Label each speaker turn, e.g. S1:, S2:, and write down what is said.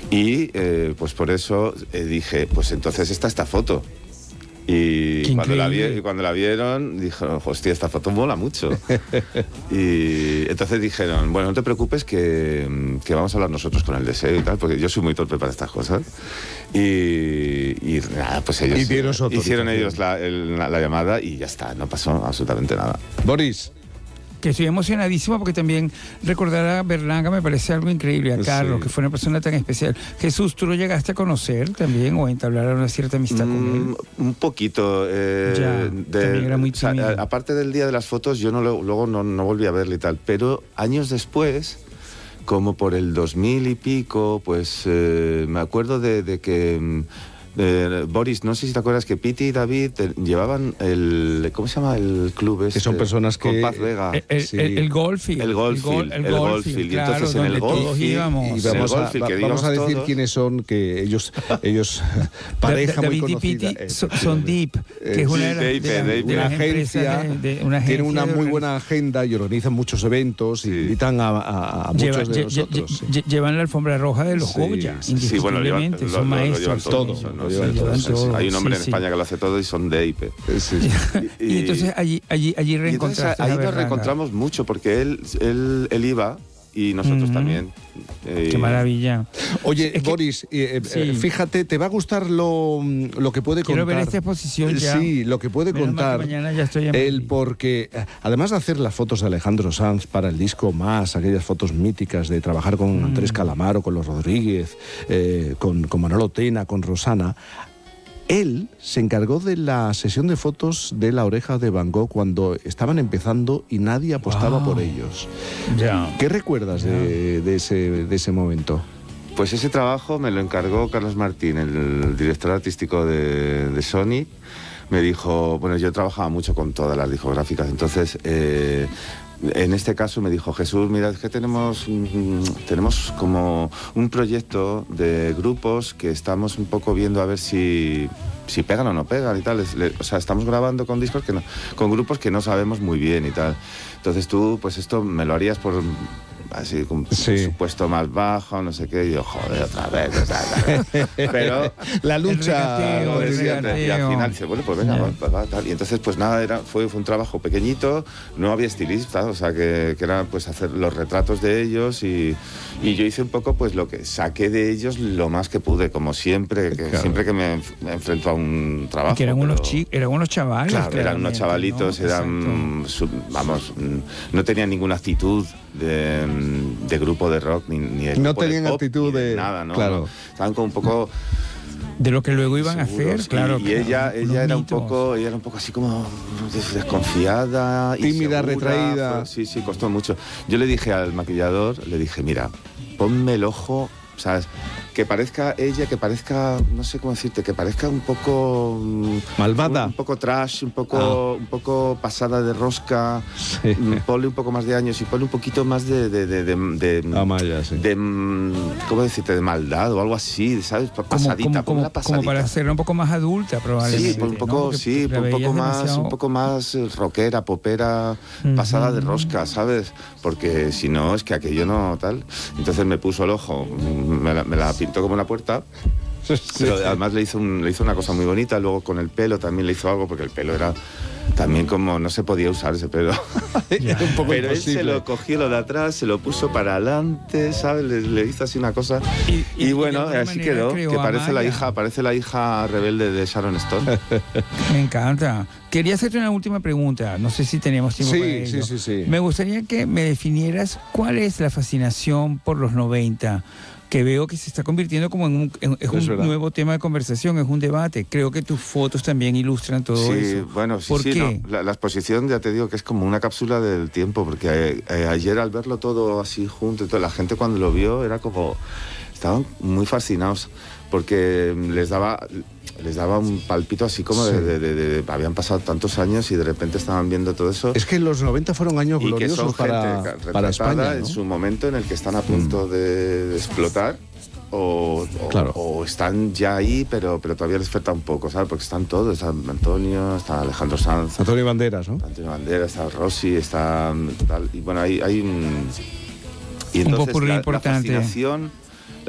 S1: Y pues por eso dije, pues entonces esta foto. Y cuando la vieron, dijeron, hostia, esta foto mola mucho. Y entonces dijeron, bueno, no te preocupes que vamos a hablar nosotros con el deseo y tal, porque yo soy muy torpe para estas cosas. Y nada, pues ellos hicieron ellos la llamada y ya está, no pasó absolutamente nada.
S2: Boris.
S3: Que estoy emocionadísimo porque también recordar a Berlanga me parece algo increíble, a Carlos, que fue una persona tan especial. Jesús, ¿tú lo llegaste a conocer también o a entablar una cierta amistad con él?
S1: Un poquito.
S3: También era muy tímido.
S1: Aparte del día de las fotos, yo luego no volví a verle y tal, pero años después, como por el 2000 y pico, pues me acuerdo de que... Boris, no sé si te acuerdas que Piti y David llevaban ¿cómo se llama el club este?
S2: Que son personas que...
S1: Con Paz Vega.
S3: El Goldfield.
S1: El Goldfield.
S3: Y
S1: entonces en el
S3: Goldfield
S2: vamos a decir quiénes son, que ellos pareja muy conocida.
S3: David y Piti son Deep, que es una
S2: agencia, tiene una muy buena agenda y organizan muchos eventos y invitan a muchos de nosotros.
S3: Llevan la alfombra roja de los Goya, indiscutiblemente, son maestros.
S1: Todos. Hay un hombre en España que lo hace todo y son de IP.
S3: Y entonces allí reencontraste.
S1: Ahí nos reencontramos mucho porque él iba y nosotros también.
S3: Qué maravilla.
S2: Oye, Boris, fíjate, te va a gustar lo que puede contar.
S3: Quiero ver esta exposición ya.
S2: Sí, lo que puede contar
S3: mañana ya estoy
S2: él, porque además de hacer las fotos de Alejandro Sanz para el disco Más, aquellas fotos míticas de trabajar con Andrés Calamaro, con los Rodríguez, con Manolo Tena, con Rosana, él se encargó de la sesión de fotos de La Oreja de Van Gogh cuando estaban empezando y nadie apostaba por ellos. ¿Qué recuerdas de ese momento?
S1: Pues ese trabajo me lo encargó Carlos Martín, el director artístico de Sony. Me dijo, bueno, yo trabajaba mucho con todas las discográficas, entonces... en este caso me dijo, Jesús, mira, es que tenemos como un proyecto de grupos que estamos un poco viendo a ver si pegan o no pegan y tal. O sea, estamos grabando con discos con grupos que no sabemos muy bien y tal. Entonces tú, pues esto me lo harías por... así con supuesto más bajo, no sé qué, y yo, joder, otra vez. Pero
S2: la lucha,
S1: y al final dice, bueno, pues venga, va, tal. Y entonces, pues nada, fue un trabajo pequeñito, no había estilista, o sea, que era pues hacer los retratos de ellos y yo hice un poco pues lo que saqué de ellos lo más que pude, como siempre, siempre que me enfrento a un trabajo.
S3: Que eran unos chavales.
S1: Claro, eran unos chavalitos, ¿no? No tenían ninguna actitud de grupo de rock ni
S2: no tenían actitud de
S1: nada, ¿no?
S2: Claro.
S1: Estaban como un poco
S3: de lo que luego iban
S1: seguros,
S3: a hacer, claro.
S1: Y ella era un poco así como desconfiada,
S2: tímida, retraída.
S1: Sí, costó mucho. Yo le dije al maquillador, mira, ponme el ojo, ¿sabes? Que parezca ella, no sé cómo decirte, que parezca un poco...
S2: malvada.
S1: Un poco trash, un poco pasada de rosca. Sí. Ponle un poco más de años y ponle un poquito más
S2: Amaya, sí.
S1: ¿Cómo decirte? De maldad o algo así, ¿sabes? Pasadita,
S3: como para hacerla un poco más adulta, probablemente.
S1: Sí, un poco más rockera, popera, pasada de rosca, ¿sabes? Porque si no, es que aquello no tal. Entonces me puso el ojo, me la pintó como una puerta, pero además le hizo una cosa muy bonita. Luego con el pelo también le hizo algo, porque el pelo era también como no se podía usar ese pelo.
S2: Un poco
S1: pero
S2: imposible.
S1: Él se lo cogió lo de atrás, se lo puso para adelante, ¿sabes? Le hizo así una cosa y bueno, así quedó, que parece la hija rebelde de Sharon Stone.
S3: Me encanta. Quería hacerte una última pregunta, no sé si tenemos tiempo para ello.
S2: Sí.
S3: Me gustaría que me definieras cuál es la fascinación por los 90, que veo que se está convirtiendo como en un nuevo tema de conversación, es un debate. Creo que tus fotos también ilustran todo eso.
S1: Bueno, sí,
S3: ¿Por qué?
S1: No, la exposición, ya te digo que es como una cápsula del tiempo, porque ayer al verlo todo así junto, la gente cuando lo vio era como... estaban muy fascinados, porque les daba un palpito así como de habían pasado tantos años y de repente estaban viendo todo eso.
S2: Es que los 90 fueron años gloriosos para España, ¿no?
S1: En su momento en el que están a punto de explotar o están ya ahí, pero todavía les falta un poco, ¿sabes? Porque están todos, está Antonio, está Alejandro Sanz,
S2: Antonio Banderas, ¿no?
S1: Antonio Banderas, está Rossi, está tal, y bueno, hay un... Y entonces
S3: un popurrí importante.
S1: La fascinación